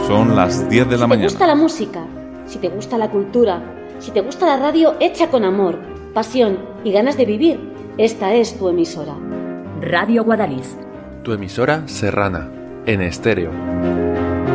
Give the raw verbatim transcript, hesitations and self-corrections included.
Son las diez de la mañana. Si te gusta la música, si te gusta la cultura, si te gusta la radio hecha con amor, pasión y ganas de vivir, esta es tu emisora. Radio Guadalix. Tu emisora serrana, en estéreo.